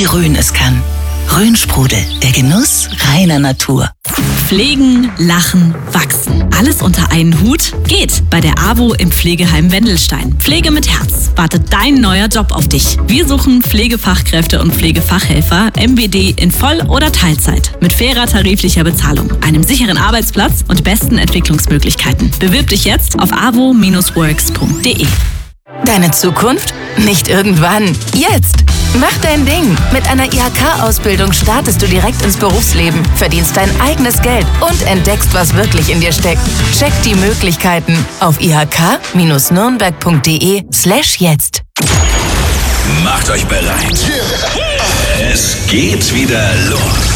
wie Rhön es kann. Rhön-Sprudel, der Genuss reiner Natur. Pflegen, lachen, wachsen. Alles unter einen Hut? Geht bei der AWO im Pflegeheim Wendelstein. Pflege mit Herz. Wartet dein neuer Job auf dich. Wir suchen Pflegefachkräfte und Pflegefachhelfer, MBD in Voll- oder Teilzeit. Mit fairer tariflicher Bezahlung, einem sicheren Arbeitsplatz und besten Entwicklungsmöglichkeiten. Bewirb dich jetzt auf avo-works.de. Deine Zukunft? Nicht irgendwann. Jetzt! Mach dein Ding. Mit einer IHK-Ausbildung startest du direkt ins Berufsleben, verdienst dein eigenes Geld und entdeckst, was wirklich in dir steckt. Check die Möglichkeiten auf ihk-nürnberg.de/jetzt. Macht euch bereit. Es geht wieder los.